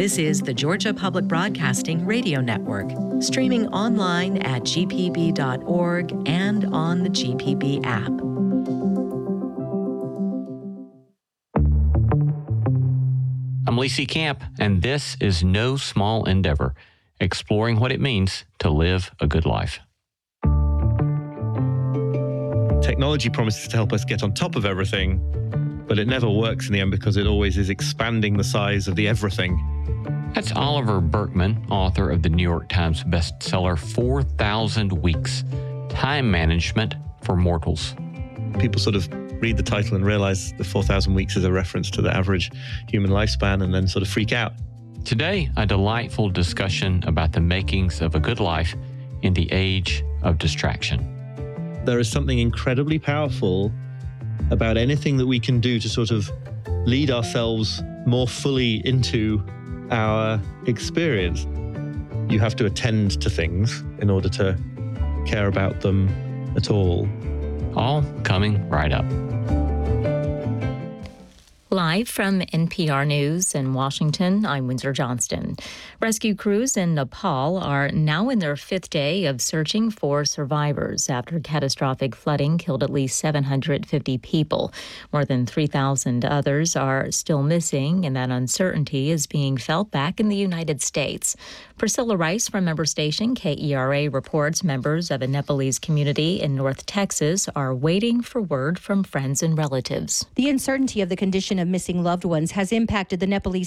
This is the Georgia Public Broadcasting Radio Network, streaming online at gpb.org and on the GPB app. I'm Lee C. Camp, and this is No Small Endeavor, exploring what it means to live a good life. Technology promises to help us get on top of everything, but it never works in the end because it always is expanding the size of the everything. That's Oliver Burkeman, author of the New York Times bestseller 4,000 Weeks, Time Management for Mortals. People sort of read the title and realize the 4,000 weeks is a reference to the average human lifespan and then sort of freak out. Today, a delightful discussion about the makings of a good life in the age of distraction. There is something incredibly powerful about anything that we can do to sort of lead ourselves more fully into our experience. You have to attend to things in order to care about them at all. All coming right up. Live from NPR News in Washington, I'm Windsor Johnston. Rescue crews in Nepal are now in their fifth day of searching for survivors after catastrophic flooding killed at least 750 people. More than 3,000 others are still missing, and that uncertainty is being felt back in the United States. Priscilla Rice from member station KERA reports members of a Nepalese community in North Texas are waiting for word from friends and relatives. The uncertainty of the condition of missing loved ones has impacted the Nepalese